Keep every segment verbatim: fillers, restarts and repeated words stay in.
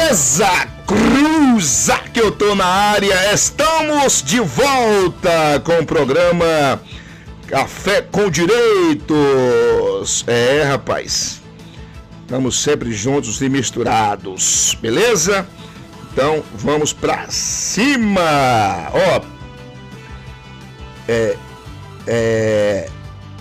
Beleza? Cruza que eu tô na área. Estamos de volta com o programa Café com Direitos. É, rapaz. Estamos sempre juntos e misturados. Beleza? Então, vamos pra cima. Ó. É... É...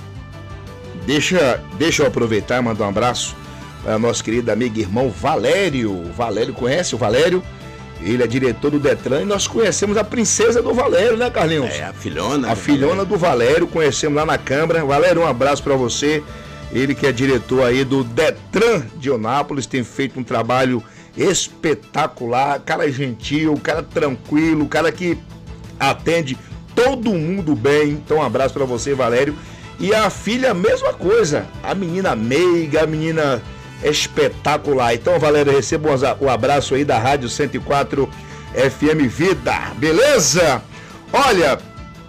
Deixa, deixa eu aproveitar e mandar um abraço para nosso querido amigo e irmão Valério. Valério, conhece o Valério? Ele é diretor do Detran e nós conhecemos a princesa do Valério, né, Carlinhos? É, a filhona. A filhona do Valério, conhecemos lá na Câmara. Valério, um abraço para você. Ele que é diretor aí do Detran de Eunápolis, tem feito um trabalho espetacular. Cara gentil, cara tranquilo, cara que atende todo mundo bem. Então, um abraço para você, Valério. E a filha, a mesma coisa. A menina meiga, a menina espetacular. Então, Valério, receba o abraço aí da Rádio cento e quatro F M Vida. Beleza? Olha,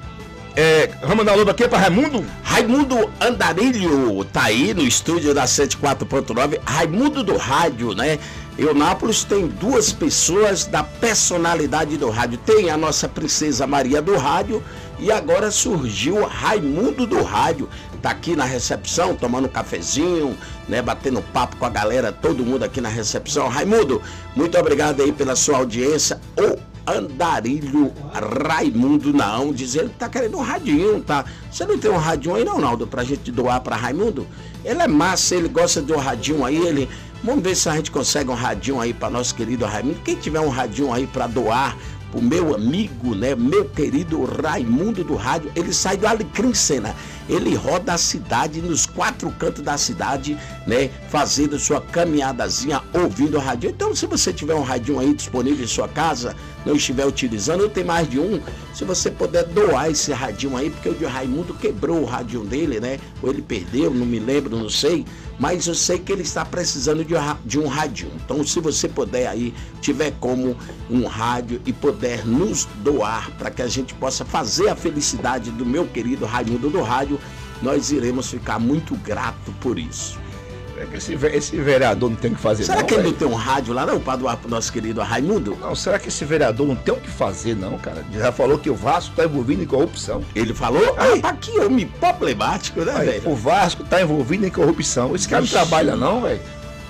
é, vamos mandar um alô aqui para Raimundo? Raimundo Andarilho tá aí no estúdio da cento e quatro ponto nove. Raimundo do rádio, né? Eunápolis tem duas pessoas da personalidade do rádio. Tem a nossa princesa Maria do rádio e agora surgiu Raimundo do rádio. Tá aqui na recepção, tomando um cafezinho, né, batendo papo com a galera, todo mundo aqui na recepção. Raimundo, muito obrigado aí pela sua audiência. O Andarilho Raimundo não, diz ele que tá querendo um radinho, tá? Você não tem um radinho aí não, Naldo, pra gente doar pra Raimundo? Ele é massa, ele gosta de um radinho aí, ele... Vamos ver se a gente consegue um radinho aí para nosso querido Raimundo. Quem tiver um radinho aí para doar pro meu amigo, né, meu querido Raimundo do rádio, ele sai do Alecrim Sena. Ele roda a cidade, nos quatro cantos da cidade, né, fazendo sua caminhadazinha, ouvindo o rádio. Então, se você tiver um radinho aí disponível em sua casa, não estiver utilizando, ou tem mais de um, se você puder doar esse radinho aí, porque o de Raimundo quebrou o radinho dele, né, ou ele perdeu, não me lembro, não sei, mas eu sei que ele está precisando de, de um radinho. Então, se você puder aí, tiver como um rádio e puder nos doar para que a gente possa fazer a felicidade do meu querido Raimundo do rádio, nós iremos ficar muito grato por isso. Esse, esse vereador não tem o que fazer. Será não, que ele véio? não tem um rádio lá não para doar pro nosso querido Raimundo? Não, será que esse vereador não tem o que fazer não, cara? Já falou que o Vasco tá envolvido em corrupção. Ele falou? Ah, tá aqui, homem problemático, né, velho? O Vasco tá envolvido em corrupção. Esse cara não trabalha não, velho.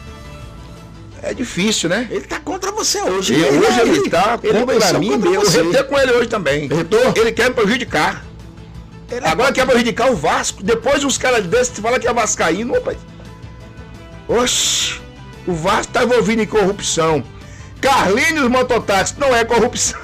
É difícil, né? Ele tá contra você hoje. E ele, hoje ele, ele tá ele contra mim, meu. Eu retei com ele hoje também. Retou? Ele quer me prejudicar. Ele Agora é quer prejudicar o Vasco. Depois uns caras desses falam que é vascaíno, rapaz. Oxi, o Vasco tá envolvido em corrupção. Carlinhos Mototáxi não é corrupção.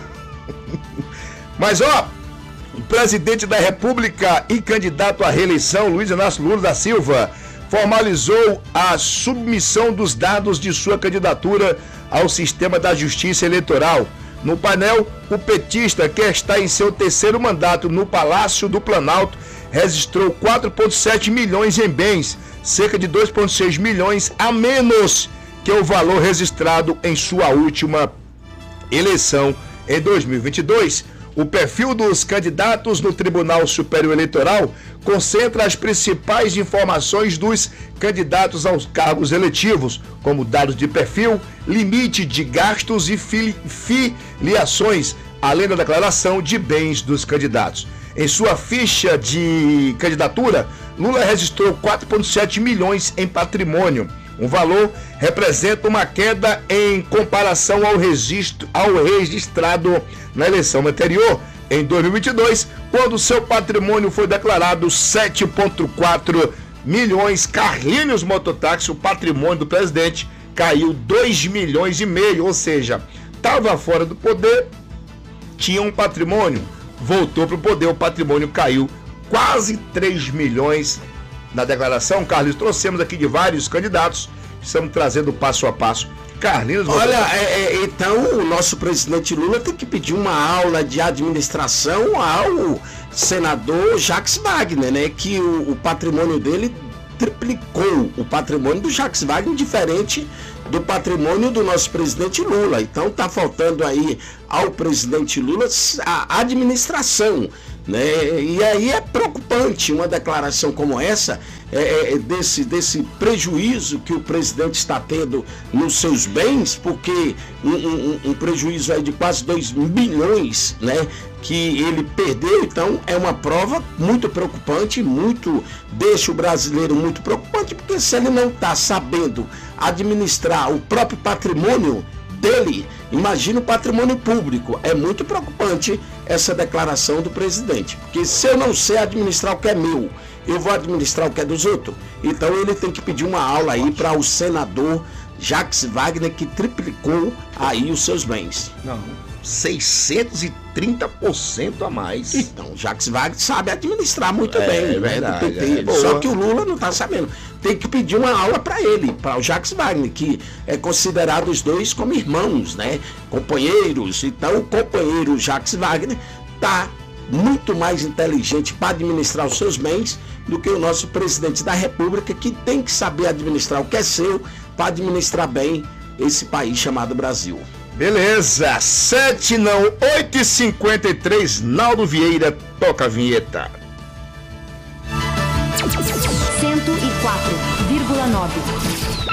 Mas ó, o presidente da República e candidato à reeleição, Luiz Inácio Lula da Silva, formalizou a submissão dos dados de sua candidatura ao sistema da Justiça Eleitoral. No painel, o petista, que está em seu terceiro mandato no Palácio do Planalto, registrou quatro vírgula sete milhões em bens, cerca de dois vírgula seis milhões a menos que o valor registrado em sua última eleição em dois mil e vinte e dois. O perfil dos candidatos no Tribunal Superior Eleitoral concentra as principais informações dos candidatos aos cargos eletivos, como dados de perfil, limite de gastos e filiações, além da declaração de bens dos candidatos. Em sua ficha de candidatura, Lula registrou quatro vírgula sete milhões em patrimônio. Um valor representa uma queda em comparação ao registro ao registrado na eleição anterior, em dois mil e vinte e dois, quando seu patrimônio foi declarado sete vírgula quatro milhões. Carlinhos Mototáxi, o patrimônio do presidente, caiu dois milhões e meio, ou seja, estava fora do poder, tinha um patrimônio, voltou para o poder, o patrimônio caiu quase três milhões. Na declaração, Carlinhos, trouxemos aqui de vários candidatos, estamos trazendo passo a passo. Carlinhos... Olha, é, é, então o nosso presidente Lula tem que pedir uma aula de administração ao senador Jacques Wagner, né? Que o, o patrimônio dele triplicou o patrimônio do Jacques Wagner, diferente do patrimônio do nosso presidente Lula. Então tá faltando aí ao presidente Lula a administração, né? E aí é preocupante uma declaração como essa, é, é, desse, desse prejuízo que o presidente está tendo nos seus bens, porque um, um, um prejuízo aí de quase dois milhões, né, que ele perdeu. Então é uma prova muito preocupante, muito deixa o brasileiro muito preocupante, porque se ele não está sabendo administrar o próprio patrimônio dele, imagina o patrimônio público. É muito preocupante essa declaração do presidente, porque se eu não sei administrar o que é meu, eu vou administrar o que é dos outros. Então ele tem que pedir uma aula aí para o senador Jacques Wagner, que triplicou aí os seus bens. Não, seiscentos e trinta por cento a mais. Então, Jacques Wagner sabe administrar muito é, bem, é verdade, né? Tem, é só que o Lula não está sabendo. Tem que pedir uma aula para ele, para o Jacques Wagner, que é considerado os dois como irmãos, né? Companheiros. Então, o companheiro Jacques Wagner está muito mais inteligente para administrar os seus bens do que o nosso presidente da República, que tem que saber administrar o que é seu para administrar bem esse país chamado Brasil. Beleza, sete não, oito e cinquenta e três, Naldo Vieira, toca a vinheta. cento e quatro vírgula nove.